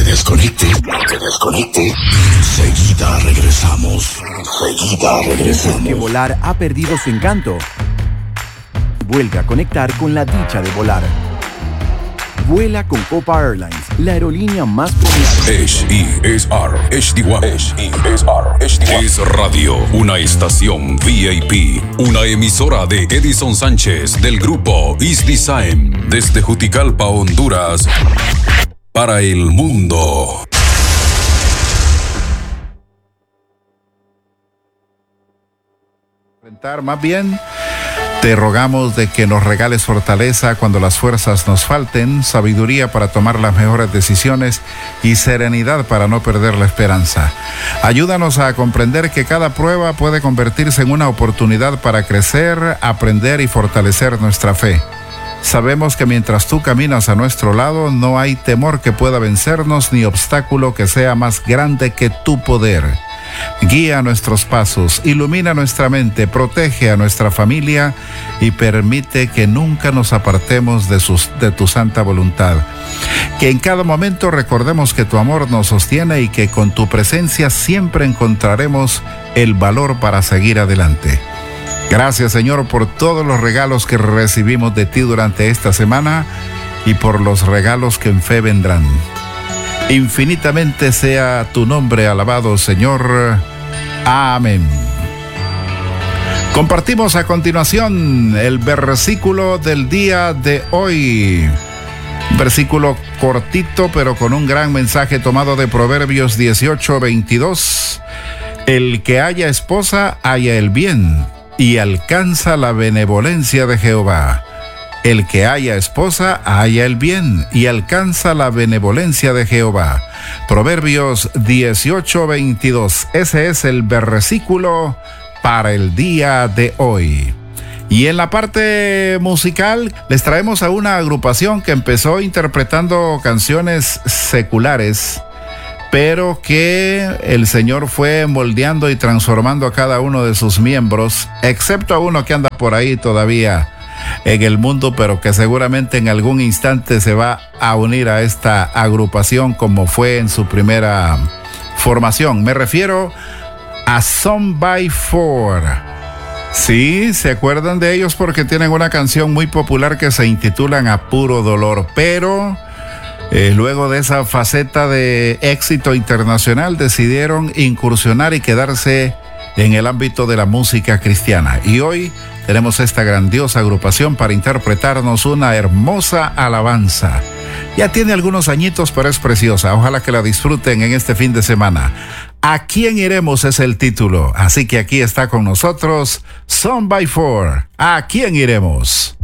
desconecte, no te desconecte. Enseguida regresamos. Que volar ha perdido su encanto. Vuelve a conectar con la dicha de volar. Vuela con Copa Airlines, la aerolínea más confiable. Es Radio, una estación VIP, una emisora de Edison Sánchez del grupo East Design, desde Juticalpa, Honduras, para el mundo. Más bien, te rogamos de que nos regales fortaleza cuando las fuerzas nos falten, sabiduría para tomar las mejores decisiones y serenidad para no perder la esperanza. Ayúdanos a comprender que cada prueba puede convertirse en una oportunidad para crecer, aprender y fortalecer nuestra fe. Sabemos que mientras tú caminas a nuestro lado, no hay temor que pueda vencernos ni obstáculo que sea más grande que tu poder. Guía nuestros pasos, ilumina nuestra mente, protege a nuestra familia y permite que nunca nos apartemos de tu santa voluntad. Que en cada momento recordemos que tu amor nos sostiene y que con tu presencia siempre encontraremos el valor para seguir adelante. Gracias, Señor, por todos los regalos que recibimos de ti durante esta semana y por los regalos que en fe vendrán. Infinitamente sea tu nombre alabado, Señor. Amén. Compartimos a continuación el versículo del día de hoy. Un versículo cortito, pero con un gran mensaje tomado de Proverbios 18:22. El que haya esposa, halla el bien y alcanza la benevolencia de Jehová. El que haya esposa, halla el bien y alcanza la benevolencia de Jehová. Proverbios 18:22. Ese es el versículo para el día de hoy. Y en la parte musical les traemos a una agrupación que empezó interpretando canciones seculares, pero que el Señor fue moldeando y transformando a cada uno de sus miembros, excepto a uno que anda por ahí todavía en el mundo, pero que seguramente en algún instante se va a unir a esta agrupación como fue en su primera formación. Me refiero a Son by Four. Sí, se acuerdan de ellos porque tienen una canción muy popular que se intitula A Puro Dolor, pero luego de esa faceta de éxito internacional decidieron incursionar y quedarse en el ámbito de la música cristiana. Y hoy tenemos esta grandiosa agrupación para interpretarnos una hermosa alabanza. Ya tiene algunos añitos, pero es preciosa. Ojalá que la disfruten en este fin de semana. ¿A quién iremos? Es el título. Así que aquí está con nosotros Son by Four. ¿A quién iremos?